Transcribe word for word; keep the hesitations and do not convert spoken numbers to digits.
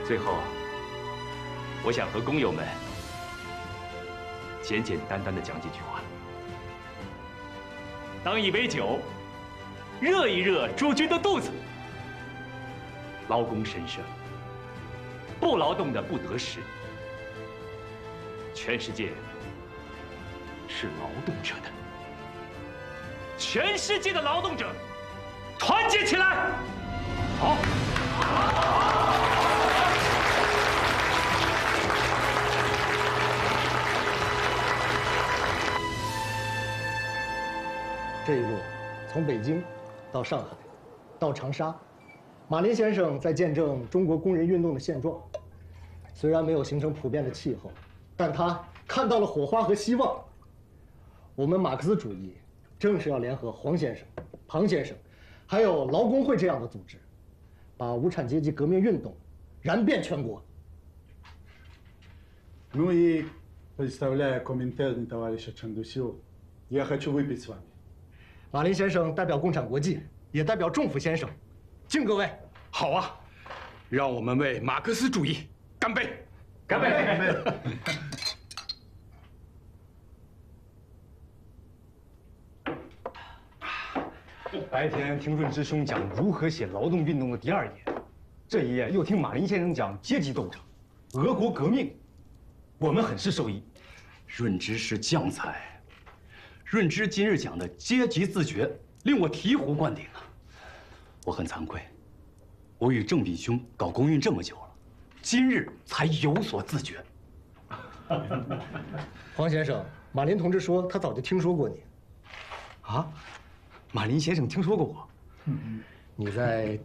最后，我想和工友们简简单单的讲几句话：当一杯酒，热一热诸君的肚子。劳功神圣，不劳动的不得食。全世界是劳动者的，全世界的劳动者团结起来！好。 这一路，从北京到上海，到长沙，马林先生在见证中国工人运动的现状。虽然没有形成普遍的气候，但他看到了火花和希望。我们马克思主义正是要联合黄先生、庞先生，还有劳工会这样的组织，把无产阶级革命运动燃遍全国。 Ну и представляя Коминтерн товарища Чандусио, я хочу выпить с вами. 马林先生代表共产国际，也代表仲甫先生，敬各位。 好啊，让我们为马克思主义干杯！ 干杯！干杯！ 白天听润之兄讲如何写劳动运动的第二页，这一页又听马林先生讲阶级斗争、俄国革命，我们很是受益。 润之是将才。 润之今日讲的阶级自觉，令我醍醐灌顶啊！我很惭愧，我与郑炳兄搞工运这么久了，今日才有所自觉。 黄先生，马林同志说他早就听说过你。 啊，马林先生听说过我？ 你在